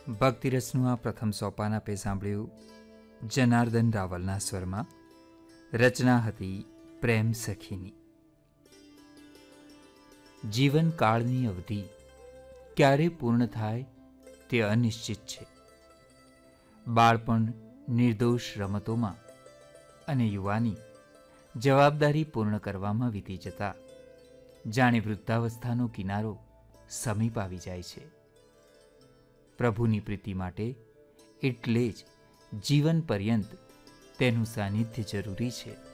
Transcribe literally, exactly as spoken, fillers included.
ભક્તિરસનું આ પ્રથમ સોપાન આપે સાંભળ્યું જનાર્દન રાવલના સ્વરમાં. રચના હતી પ્રેમ સખીની. જીવનકાળની અવધિ ક્યારે પૂર્ણ થાય તે અનિશ્ચિત છે. બાળપણ નિર્દોષ રમતોમાં અને યુવાની જવાબદારી પૂર્ણ કરવામાં વીતી જતા જાણે વૃદ્ધાવસ્થાનો કિનારો સમીપ આવી જાય છે. પ્રભુની પ્રીતિ માટે એટલે જ જીવન પર્યંત તેનું સાનિધ્ય જરૂરી છે.